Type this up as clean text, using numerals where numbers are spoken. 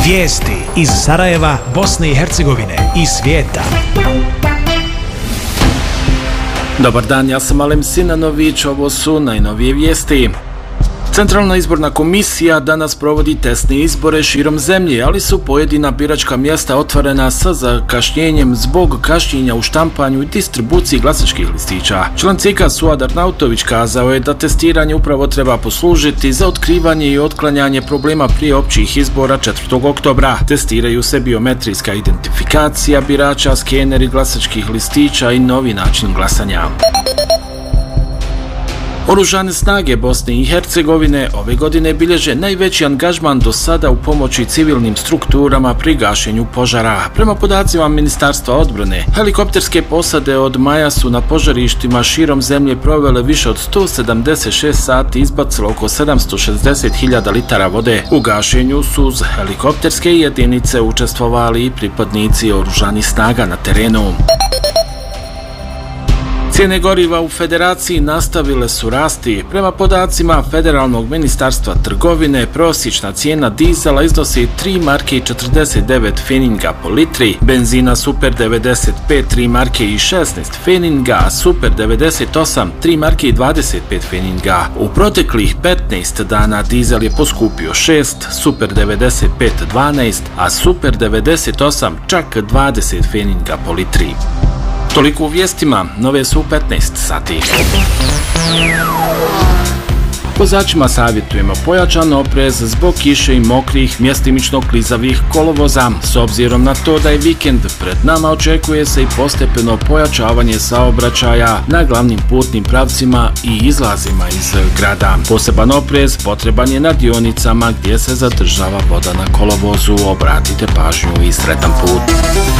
Vijesti iz Sarajeva, Bosne i Hercegovine i svijeta. Dobar dan, ja sam Alem Sinanović, ovo su najnovije vijesti. Centralna izborna komisija danas provodi testne izbore širom zemlje, ali su pojedina biračka mjesta otvorena sa zakašnjenjem zbog kašnjenja u štampanju i distribuciji glasačkih listića. Član CIK-a Suad Arnautović kazao je da testiranje upravo treba poslužiti za otkrivanje i otklanjanje problema prije općih izbora 4. oktobra. Testiraju se biometrijska identifikacija birača, skeneri glasačkih listića i novi način glasanja. Oružane snage Bosne i Hercegovine ove godine bilježe najveći angažman do sada u pomoći civilnim strukturama pri gašenju požara. Prema podacima Ministarstva odbrane, helikopterske posade od maja su na požarištima širom zemlje provele više od 176 sati i izbacile oko 760.000 litara vode. U gašenju su uz helikopterske jedinice učestvovali i pripadnici oružanih snaga na terenu. Cijene goriva u Federaciji nastavile su rasti. Prema podacima Federalnog ministarstva trgovine, prosječna cijena dizela iznosi 3 marke i 49 feninga po litri, benzina Super 95 3 marke i 16 feninga, a Super 98 3 marke i 25 feninga. U proteklih 15 dana dizel je poskupio 6, Super 95 12, a Super 98 čak 20 feninga po litri. Toliko u vijestima, nove su u 15 sati. Vozačima savjetujemo pojačan oprez zbog kiše i mokrih, mjestimično klizavih kolovoza. S obzirom na to da je vikend pred nama, očekuje se i postepeno pojačavanje saobraćaja na glavnim putnim pravcima i izlazima iz grada. Poseban oprez potreban je na dionicama gdje se zadržava voda na kolovozu. Obratite pažnju i sretan put.